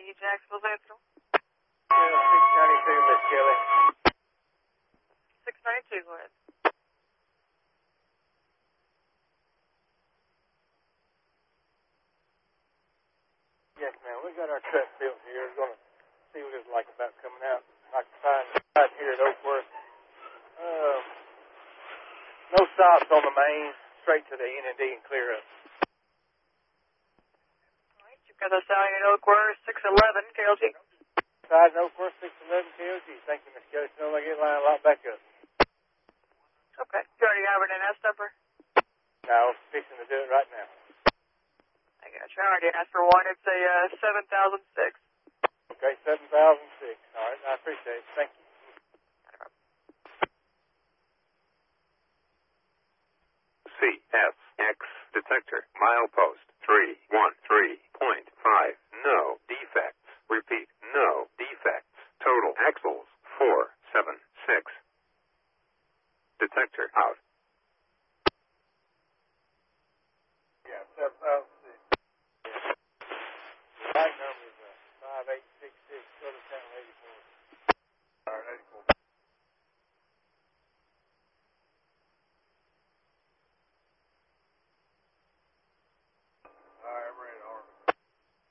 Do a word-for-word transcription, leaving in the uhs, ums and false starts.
Jacksonville Central. Yeah, six ninety-two, Miss Kelly. six ninety-two, go ahead. Yes, ma'am. We got our truck built here. We're going to see what it's like about coming out. I can find right here at Oakworth. Uh, no stops on the main, straight to the N and D and clear up. All right, you've got the stallion at Oakworth, six eleven, K L G. Side Oakworth, six eleven K L G. Thank you, Miss Kelly. Soon as I get line a lot back up. Okay. You already have an N S number? No, I'm fixing to do it right now. I got you. I already asked for one. It's a uh, seven thousand six. Okay, seven thousand six. All right, I appreciate it. Thank you. C S X detector, milepost three one three point five, no defects. Repeat, no defects. Total axles, four seven six. Detector out. Yeah, seven thousand six. The right number is uh, five eight six six. Go to San Luis.